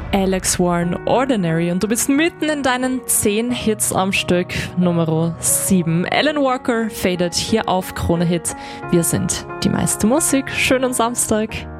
Alex Warren, Ordinary, und du bist mitten in deinen 10 Hits am Stück. Nummer 7, Alan Walker, Faded, hier auf Krone Hit. Wir sind die meiste Musik. Schönen Samstag.